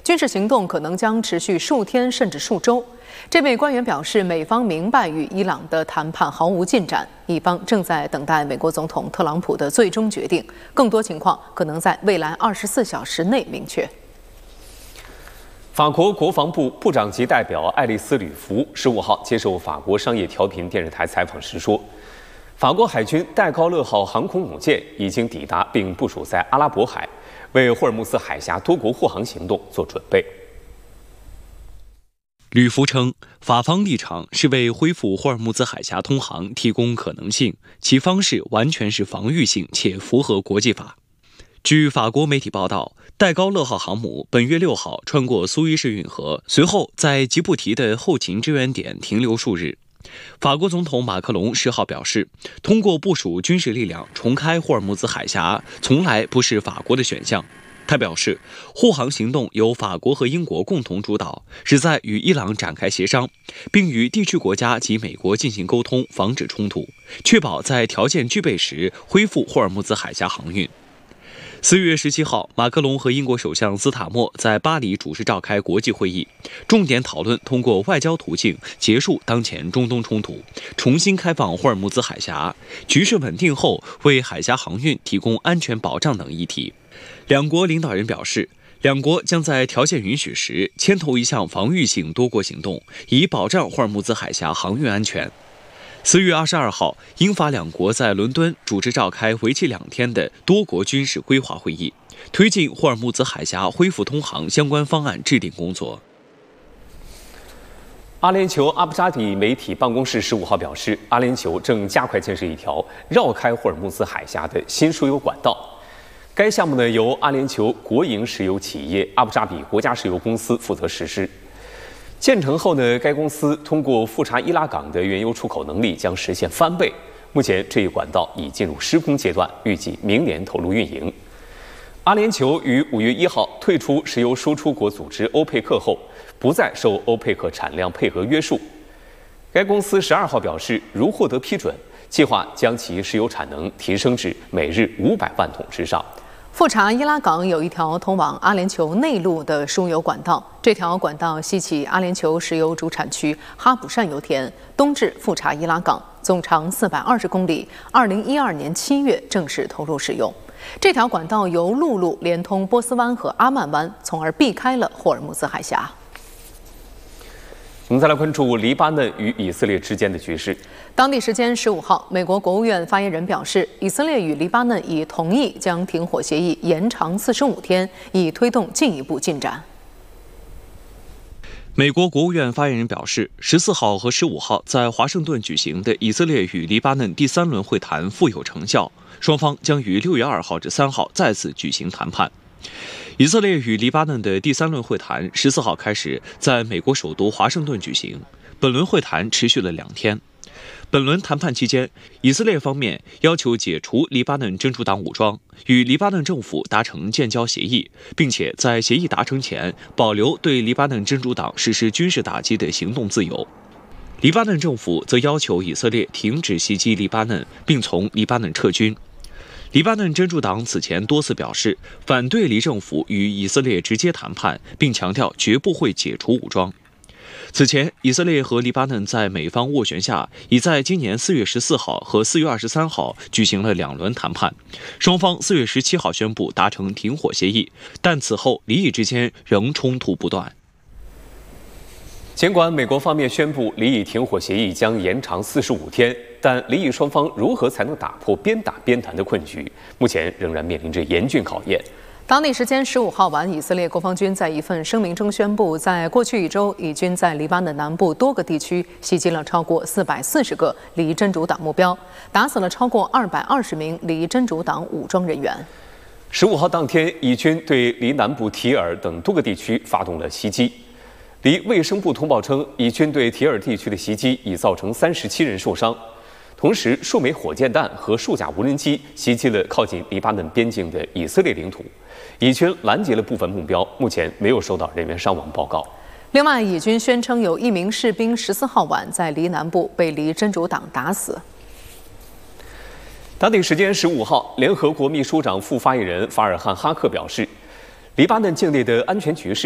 军事行动可能将持续数天甚至数周。这位官员表示，美方明白与伊朗的谈判毫无进展，伊方正在等待美国总统特朗普的最终决定，更多情况可能在未来24小时内明确。 法国国防部部长级代表爱丽丝·吕弗15号接受法国商业调频电视台采访时说，法国海军戴高乐号航空母舰已经抵达并部署在阿拉伯海，为霍尔木兹海峡多国护航行动做准备。 吕弗称，法方立场是为恢复霍尔木兹海峡通航提供可能性，其方式完全是防御性且符合国际法。据法国媒体报道，戴高乐号航母本月6号穿过苏伊士运河，随后在吉布提的后勤支援点停留数日。法国总统马克龙10号表示，通过部署军事力量重开霍尔木兹海峡，从来不是法国的选项。他表示，护航行动由法国和英国共同主导，旨在与伊朗展开协商，并与地区国家及美国进行沟通，防止冲突，确保在条件具备时恢复霍尔木兹海峡航运。4月17号，马克龙和英国首相斯塔默在巴黎主持召开国际会议，重点讨论通过外交途径结束当前中东冲突，重新开放霍尔木兹海峡，局势稳定后为海峡航运提供安全保障等议题。两国领导人表示，两国将在条件允许时牵头一项防御性多国行动，以保障霍尔木兹海峡航运安全。4月22号，英法两国在伦敦主持召开为期2天的多国军事规划会议，推进霍尔木兹海峡恢复通航相关方案制定工作。 阿联酋阿布扎比媒体办公室15号表示，阿联酋正加快建设一条绕开霍尔木兹海峡的新输油管道。该项目由阿联酋国营石油企业阿布扎比国家石油公司负责实施。建成后该公司通过富察伊拉港的原油出口能力将实现翻倍。目前这一管道已进入施工阶段，预计明年投入运营。阿联酋于5月1号退出石油输出国组织欧佩克后，不再受欧佩克产量配合约束。该公司12号表示，如获得批准，计划将其石油产能提升至每日500万桶之上。 富察伊拉港有一条通往阿联酋内陆的输油管道，这条管道西起阿联酋石油主产区哈普善油田，东至富察伊拉港，总长420公里，2012年7月正式投入使用。这条管道由陆路连通波斯湾和阿曼湾，从而避开了霍尔木兹海峡。 我们再来关注黎巴嫩与以色列之间的局势。 当地时间15号，美国国务院发言人表示，以色列与黎巴嫩已同意将停火协议延长45天，以推动进一步进展。 美国国务院发言人表示，14号和15号在华盛顿举行的以色列与黎巴嫩第3轮会谈富有成效，双方将于6月2号至3号再次举行谈判。以色列与黎巴嫩的第3轮会谈14号开始在美国首都华盛顿举行，本轮会谈持续了2天。本轮谈判期间，以色列方面要求解除黎巴嫩真主党武装，与黎巴嫩政府达成建交协议，并且在协议达成前保留对黎巴嫩真主党实施军事打击的行动自由。黎巴嫩政府则要求以色列停止袭击黎巴嫩，并从黎巴嫩撤军。黎巴嫩真主党此前多次表示反对黎政府与以色列直接谈判，并强调绝不会解除武装。此前，以色列和黎巴嫩在美方斡旋下，已在今年4月14号和4月23号举行了2轮谈判，双方4月17号宣布达成停火协议，但此后黎以之间仍冲突不断。 尽管美国方面宣布黎以停火协议将延长45天，但黎以双方如何才能打破边打边谈的困局，目前仍然面临着严峻考验。 当地时间15号晚，以色列国防军在一份声明中宣布，在过去1周，以军在黎巴嫩南部多个地区袭击了超过440个黎真主党目标，打死了超过220名黎真主党武装人员。 15号当天，以军对黎南部提尔等多个地区发动了袭击。黎卫生部通报称，以军对提尔地区的袭击已造成37人受伤。同时，数枚火箭弹和数架无人机袭击了靠近黎巴嫩边境的以色列领土，以军拦截了部分目标，目前没有收到人员伤亡报告。 另外，以军宣称有1名士兵14号晚在黎南部被黎真主党打死。 当地时间15号，联合国秘书长副发言人法尔汉哈克表示，黎巴嫩境内的安全局势